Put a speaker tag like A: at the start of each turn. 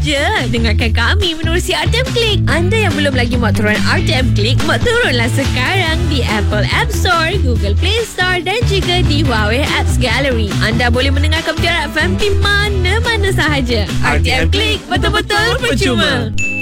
A: je. Dengarkan kami menerusi RTM Klik. Anda yang belum lagi muat turun RTM Klik, muat turunlah sekarang di Apple App Store, Google Play Store dan juga di Huawei Apps Gallery. Anda boleh mendengarkan Mutiara FM di mana-mana sahaja. RTM Klik, betul-betul percuma.